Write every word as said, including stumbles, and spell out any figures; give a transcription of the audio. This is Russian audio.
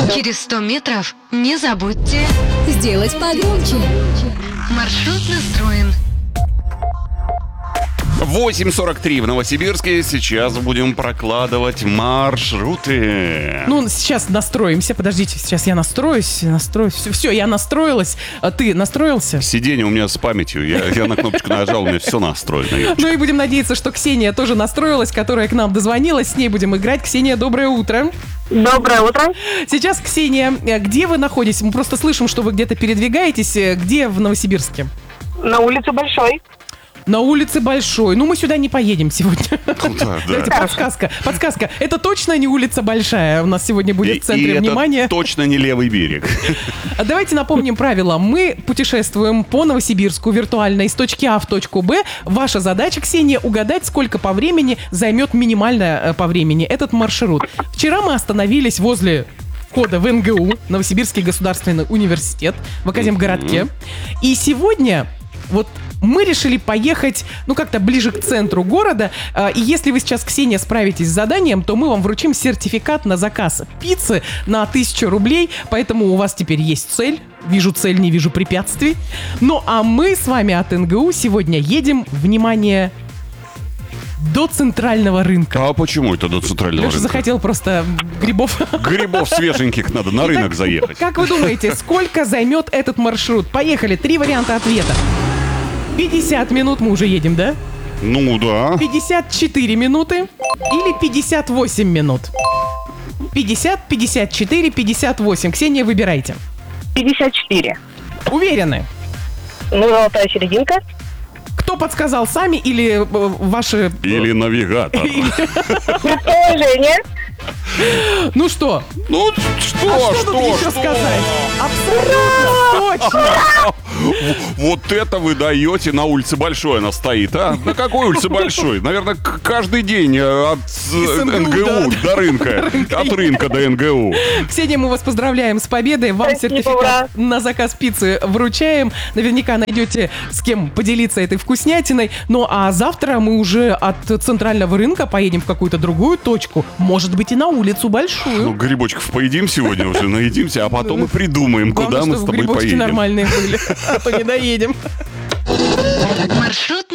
Через сто метров не забудьте сделать погромче. Маршрут настроен. восемь сорок три в Новосибирске. Сейчас будем прокладывать маршруты. Ну, сейчас настроимся. Подождите, сейчас я настроюсь. Настроюсь. Все, все, я настроилась. А ты настроился? Сиденье у меня с памятью. Я, я на кнопочку нажал, у меня все настроено. Юрочка. Ну и будем надеяться, что Ксения тоже настроилась, которая к нам дозвонилась. С ней будем играть. Ксения, доброе утро. Доброе утро. Сейчас, Ксения, где вы находитесь? Мы просто слышим, что вы где-то передвигаетесь. Где в Новосибирске? На улице Большой. На улице Большой. Ну, мы сюда не поедем сегодня. Ну, да, да. Давайте, подсказка. Подсказка. Это точно не улица Большая. У нас сегодня будет И- в центре и внимания. это точно не левый берег. А Давайте напомним правила. Мы путешествуем по Новосибирску виртуально из точки А в точку Б. Ваша задача, Ксения, угадать, сколько по времени займет минимально э, по времени этот маршрут. Вчера мы остановились возле входа в эн гэ у, Новосибирский государственный университет, в Академгородке. И сегодня вот мы решили поехать, ну, как-то ближе к центру города. А, И если вы сейчас, Ксения, справитесь с заданием, то мы вам вручим сертификат на заказ пиццы на тысячу рублей. Поэтому у вас теперь есть цель. Вижу цель, не вижу препятствий. Ну, а мы с вами от эн гэ у сегодня едем, внимание, до центрального рынка. А почему это до центрального Леша рынка? захотел просто грибов. Грибов свеженьких надо на рынок заехать. Как вы думаете, сколько займет этот маршрут? Поехали, три варианта ответа. пятьдесят минут мы уже едем, да? Ну да. пятьдесят четыре минуты или пятьдесят восемь минут? пятьдесят, пятьдесят четыре, пятьдесят восемь. Ксения, выбирайте. пятьдесят четыре. Уверены? Ну, золотая серединка. Кто подсказал, сами или э, ваши... Или навигатор. Предположение. Ну что? Ну А что, что, тут что, еще что? сказать? Абсолютно точно. Вот это вы даете. На улице Большой она стоит, а? На какой улице Большой? Наверное, к- каждый день э, от э, эн гэ у, эн гэ у да. до рынка. От рынка до эн гэ у. Ксения, мы вас поздравляем с победой. Вам Спасибо, сертификат ура. на заказ пиццы вручаем. Наверняка найдете с кем поделиться этой вкуснятиной. Ну а завтра мы уже от центрального рынка поедем в какую-то другую точку. Может быть, и на улицу Большую. Ну, грибочков поедим сегодня уже, наедимся, а потом и придумаем, Главное, куда мы с чтобы тобой грибочки поедем. нормальные были, а то не доедем. Маршрут